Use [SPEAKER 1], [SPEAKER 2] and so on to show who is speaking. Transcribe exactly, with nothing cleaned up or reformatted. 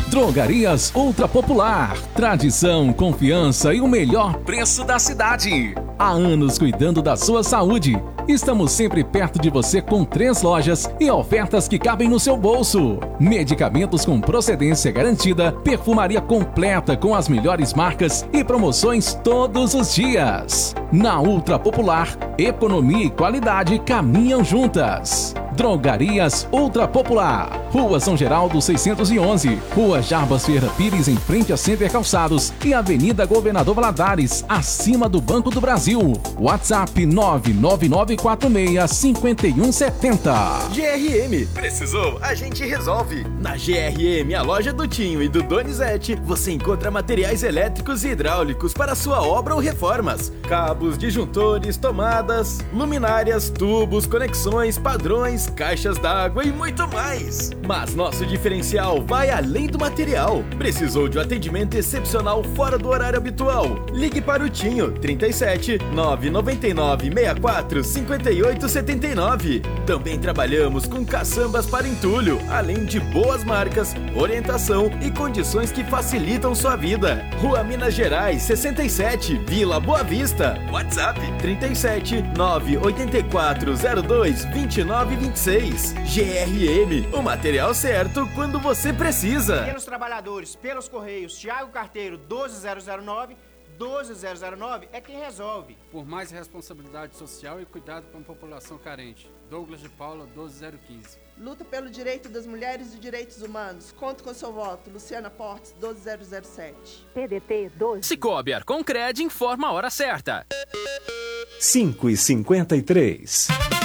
[SPEAKER 1] Drogarias Ultra Popular. Tradição, confiança e o melhor preço da cidade. Há anos cuidando da sua saúde. Estamos sempre perto de você com três lojas e ofertas que cabem no seu bolso. Medicamentos com procedência garantida, perfumaria completa com as melhores marcas e promoções todos os dias. Na Ultra Popular, economia e qualidade caminham juntas. Drogarias Ultra Popular. Rua São Geraldo seiscentos e onze, Rua Jarbas Ferreira Pires em frente a Center Calçados e Avenida Governador Valadares, acima do Banco do Brasil. WhatsApp nove nove nove quatro seis cinco um sete zero.
[SPEAKER 2] G R M. Precisou? A gente resolve. Na G R M, a loja do Tinho e do Donizete, você encontra materiais elétricos e hidráulicos para sua obra ou reformas. Cabos, disjuntores, tomadas, luminárias, tubos, conexões, padrões, caixas d'água e muito mais. Mas nosso diferencial vai além do material. Precisou de um atendimento excepcional fora do horário habitual? Ligue para o Tinho trinta e sete, nove nove nove, seis quatro cinco oito sete nove. Também trabalhamos com caçambas para entulho, além de boas marcas, orientação e condições que facilitam sua vida. Rua Minas Gerais, sessenta e sete, Vila Boa Vista. WhatsApp trinta e sete, nove oito quatro zero dois, dois nove dois seis. G R M, o material certo quando você precisa.
[SPEAKER 3] Pelos trabalhadores, pelos Correios, Thiago Carteiro doze zero zero nove, doze zero zero nove é quem resolve.
[SPEAKER 4] Por mais responsabilidade social e cuidado com a população carente. Douglas de Paula doze zero quinze.
[SPEAKER 5] Luta pelo direito das mulheres e direitos humanos. Conto com seu voto. Luciana Portes, doze zero zero sete.
[SPEAKER 6] P D T doze.
[SPEAKER 7] Cicobi Arconcred informa a hora certa.
[SPEAKER 8] cinco e cinquenta e três.